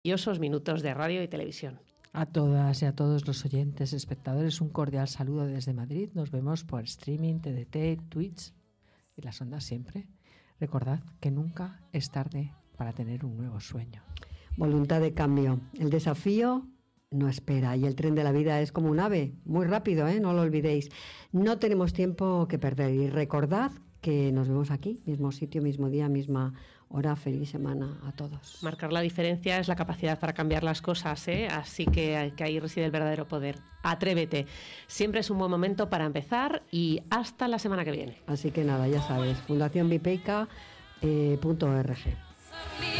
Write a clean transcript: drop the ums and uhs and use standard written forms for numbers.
maravillosos minutos de radio y televisión. A todas y a todos los oyentes, espectadores, un cordial saludo desde Madrid. Nos vemos por streaming, TDT, Twitch y las ondas siempre. Recordad que nunca es tarde para tener un nuevo sueño. Voluntad de cambio. El desafío no espera y el tren de la vida es como un ave, muy rápido, no lo olvidéis. No tenemos tiempo que perder y recordad que nos vemos aquí, mismo sitio, mismo día, misma hora. Feliz semana a todos. Marcar la diferencia es la capacidad para cambiar las cosas, así que ahí reside el verdadero poder. Atrévete. Siempre es un buen momento para empezar y hasta la semana que viene. Así que nada, ya sabes, fundacionbipeica.org.